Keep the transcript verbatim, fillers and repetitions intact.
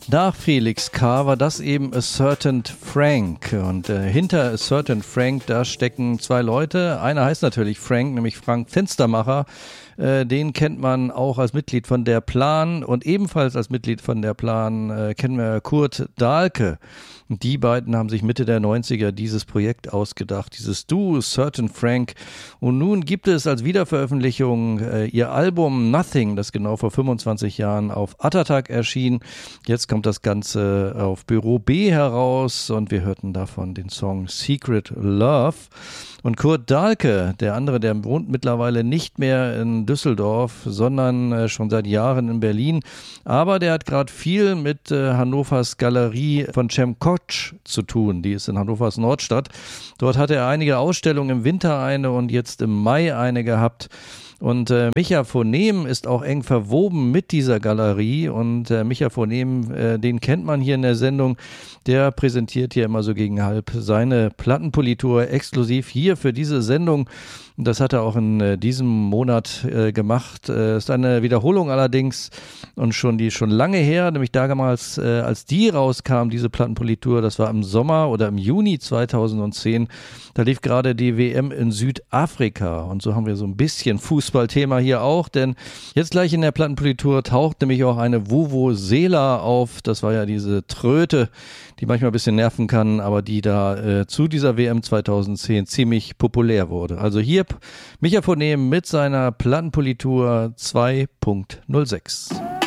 Nach Felix K. war das eben A Certain Frank. Und äh, hinter A Certain Frank, da stecken zwei Leute. Einer heißt natürlich Frank, nämlich Frank Fenstermacher. Äh, den kennt man auch als Mitglied von Der Plan. Und ebenfalls als Mitglied von Der Plan äh, kennen wir Kurt Dahlke. Und die beiden haben sich Mitte der neunziger dieses Projekt ausgedacht, dieses Duo Certain Frank. Und nun gibt es als Wiederveröffentlichung äh, ihr Album Nothing, das genau vor fünfundzwanzig Jahren auf Attatak erschien. Jetzt kommt das Ganze auf Büro B heraus und wir hörten davon den Song Secret Love. Und Kurt Dahlke, der andere, der wohnt mittlerweile nicht mehr in Düsseldorf, sondern äh, schon seit Jahren in Berlin. Aber der hat gerade viel mit äh, Hannovers Galerie von Cem Kocz zu tun. Die ist in Hannovers Nordstadt. Dort hat er einige Ausstellungen, im Winter eine und jetzt im Mai eine gehabt. Und äh, Micha Phonem ist auch eng verwoben mit dieser Galerie und äh, Micha Phonem, äh, den kennt man hier in der Sendung, der präsentiert hier immer so gegen halb seine Plattenpolitur exklusiv hier für diese Sendung. Und das hat er auch in äh, diesem Monat äh, gemacht. Äh, ist eine Wiederholung allerdings und schon die schon lange her, nämlich damals, äh, als die rauskam, diese Plattenpolitur, das war im Sommer oder im Juni zweitausendzehn. Da lief gerade die W M in Südafrika und so haben wir so ein bisschen Fußballthema hier auch, denn jetzt gleich in der Plattenpolitur taucht nämlich auch eine Vuvuzela auf. Das war ja diese Tröte, die manchmal ein bisschen nerven kann, aber die da äh, zu dieser W M zweitausendzehn ziemlich populär wurde. Also hier Micha Phonem mit seiner Plattenpolitur zwei Punkt null sechs.